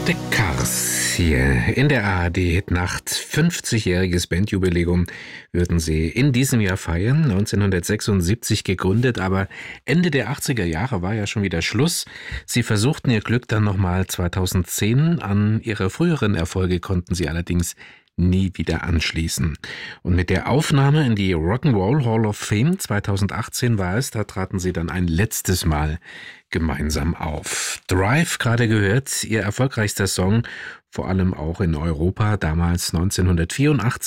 The Cars hier in der ARD-Hitnacht. 50-jähriges Bandjubiläum würden sie in diesem Jahr feiern. 1976 gegründet, aber Ende der 80er Jahre war ja schon wieder Schluss. Sie versuchten ihr Glück dann nochmal 2010. An ihre früheren Erfolge konnten sie allerdings nie wieder anschließen. Und mit der Aufnahme in die Rock'n'Roll Hall of Fame 2018 war es, da traten sie dann ein letztes Mal gemeinsam auf. Drive, gerade gehört, ihr erfolgreichster Song, vor allem auch in Europa, damals 1984.